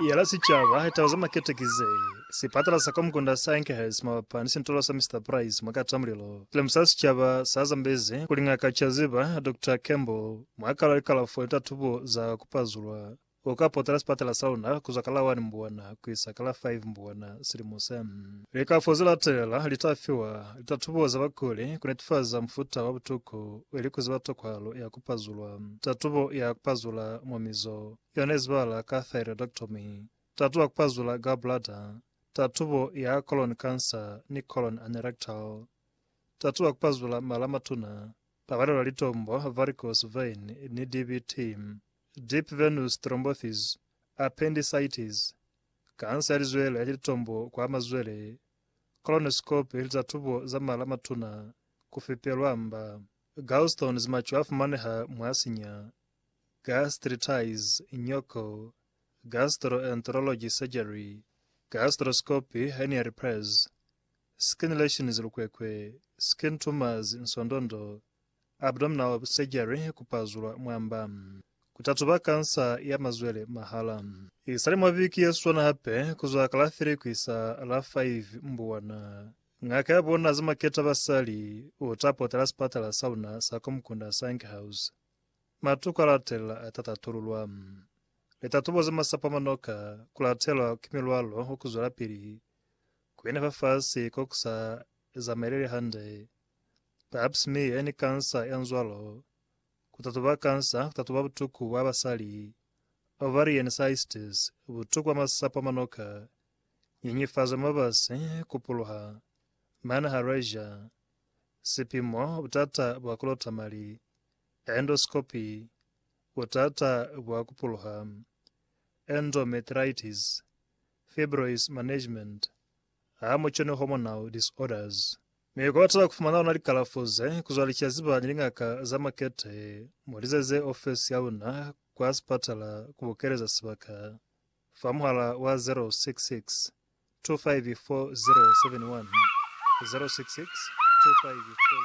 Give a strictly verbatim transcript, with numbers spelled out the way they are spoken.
yala sichava itawaza makete kize sipatala sakomkunda sankehas mawapani sintola sa mister Price mwakatamulilo tilemsa sichava sazambeze kuling'aka chaziba Doctor Campbell mwakala ikalafo itatubo za kupazulwa ukapotela sipatala sauna kuzakala wani mbuwana kuisakala five mbuwana silimusa likafo zilatela litafiwa litatubo za bakuli kunetifaza mfuta wa butuku ili kuzibatokwalo ya kupazulwa tatubo ya kupazula mwamizo yonezibala ka thyroidectomy tatubo ya kupazula gallbladder tatubo ya colon cancer ni colon anerectal tatubo ya kupazula malamatuna pavalelo litombo varicose vein ni D V T deep venous thrombosis appendicitis kansa yalizwele yalitombo kwa mazwele colonoscopy litatubo za malamatuna kufipelwa amba gallstones machuafu maneha mwasinya gastritis inyoko gastroenterology surgery gastroscopy hernia press skin lesions lukwekwe skin tumors nsondondo abdominal surgery kupazulwa mwamba kutatuba kansa ya mazwele mahala isali mwaviki yeswana hape kuzwa kalathiri kuisa la five mbuwana ng'aka yabona zimaketa basali utapotela sipatala sauna sakomkunda Sankhouse matuku alatela atatatululwa litatubo zimasapa manoka kulatela kimilwalo okuzwa lapiri kwene fafasi kokusa za merere hande perhaps me eni kansa yanzwalo kutatuba kansa kutatuba butuku wabasali ovarian cystis butuku wamasapa manoka nyinyifaza mabasi kupuluha manharasia sipimo butata bwa kulotamali endoscopy butata bwa kupuluha endometritis fibroids management amochone hormonal disorders mekotela kufumana na likalafuze kuzwalikia ziba nyingaka za makete mulizeze office yauna kwa spatala kubukereza sibaka famuhala wa zero six six two five four zero seven one zero six six two five four